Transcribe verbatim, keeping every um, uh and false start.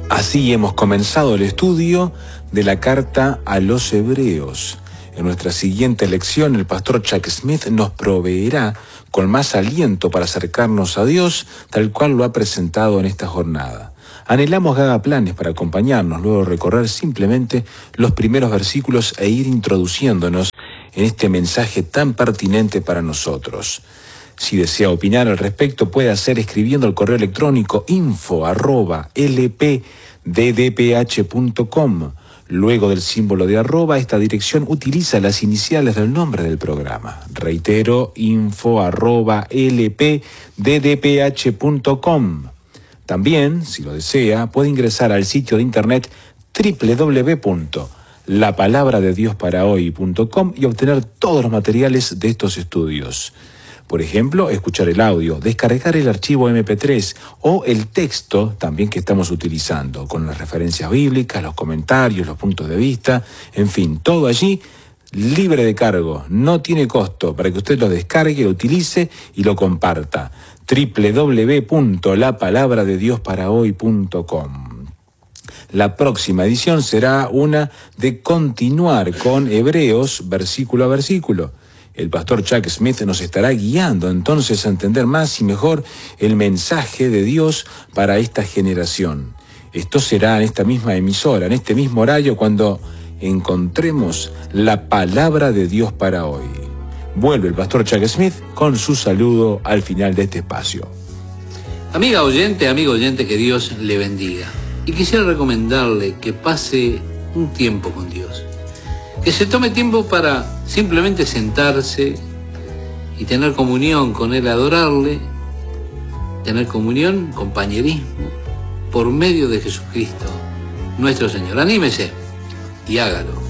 Así hemos comenzado el estudio de la carta a los Hebreos. En nuestra siguiente lección, el pastor Chuck Smith nos proveerá con más aliento para acercarnos a Dios, tal cual lo ha presentado en esta jornada. Anhelamos que haga planes para acompañarnos, luego recorrer simplemente los primeros versículos e ir introduciéndonos en este mensaje tan pertinente para nosotros. Si desea opinar al respecto, puede hacer escribiendo al correo electrónico info arroba l p d d p h punto com. Luego del símbolo de arroba, esta dirección utiliza las iniciales del nombre del programa. Reitero, info arroba l p d d p h punto com. También, si lo desea, puede ingresar al sitio de internet doble u doble u doble u punto la palabra de dios para hoy punto com y obtener todos los materiales de estos estudios. Por ejemplo, escuchar el audio, descargar el archivo eme pe tres o el texto también que estamos utilizando, con las referencias bíblicas, los comentarios, los puntos de vista, en fin, todo allí libre de cargo, no tiene costo, para que usted lo descargue, lo utilice y lo comparta. doble u doble u doble u punto la palabra de dios para hoy punto com. La próxima edición será una de continuar con Hebreos versículo a versículo. El pastor Chuck Smith nos estará guiando entonces a entender más y mejor el mensaje de Dios para esta generación. Esto será en esta misma emisora, en este mismo horario, cuando encontremos la palabra de Dios para hoy. Vuelve el pastor Chuck Smith con su saludo al final de este espacio. Amiga oyente, amigo oyente, que Dios le bendiga. Y quisiera recomendarle que pase un tiempo con Dios. Que se tome tiempo para simplemente sentarse y tener comunión con Él, adorarle, tener comunión, compañerismo, por medio de Jesucristo, nuestro Señor. Anímese y hágalo.